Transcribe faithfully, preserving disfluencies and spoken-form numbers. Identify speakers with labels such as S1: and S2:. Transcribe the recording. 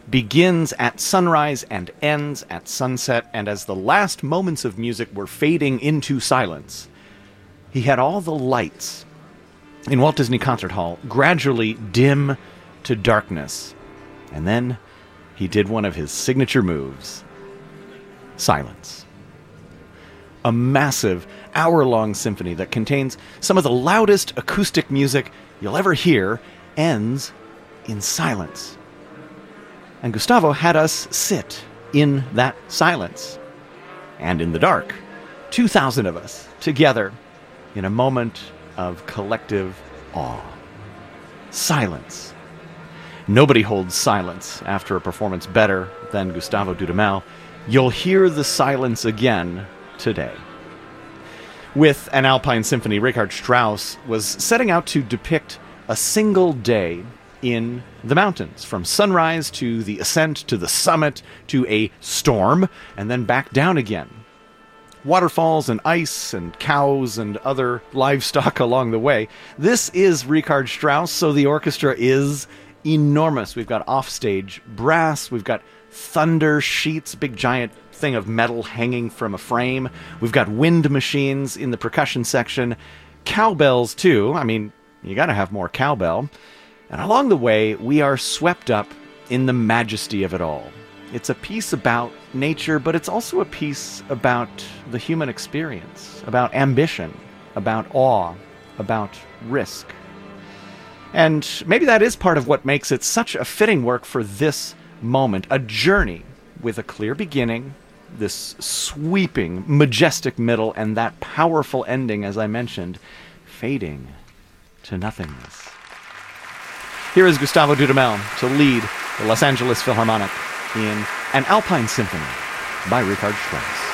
S1: begins at sunrise and ends at sunset, and as the last moments of music were fading into silence, he had all the lights in Walt Disney Concert Hall gradually dim to darkness. And then he did one of his signature moves. Silence. A massive, hour-long symphony that contains some of the loudest acoustic music you'll ever hear ends in silence. And Gustavo had us sit in that silence. And in the dark, two thousand of us together in a moment of collective awe. Silence. Nobody holds silence after a performance better than Gustavo Dudamel. You'll hear the silence again today. With an Alpine Symphony, Richard Strauss was setting out to depict a single day in the mountains, from sunrise to the ascent to the summit to a storm, and then back down again. Waterfalls and ice and cows and other livestock along the way. This is Richard Strauss, so the orchestra is enormous. We've got offstage brass, we've got thunder sheets, big giant thing of metal hanging from a frame. We've got wind machines in the percussion section, cowbells too. I mean, you gotta have more cowbell. And along the way, we are swept up in the majesty of it all. It's a piece about nature, but it's also a piece about the human experience, about ambition, about awe, about risk. And maybe that is part of what makes it such a fitting work for this moment, a journey with a clear beginning, this sweeping, majestic middle, and that powerful ending, as I mentioned, fading to nothingness. Here is Gustavo Dudamel to lead the Los Angeles Philharmonic in an Alpine Symphony by Richard Strauss.